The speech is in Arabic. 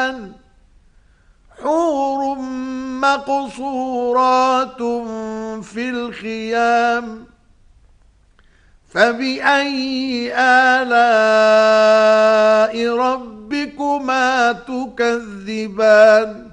حور مقصورات في الخيام فبأي آلاء ربكما تكذبان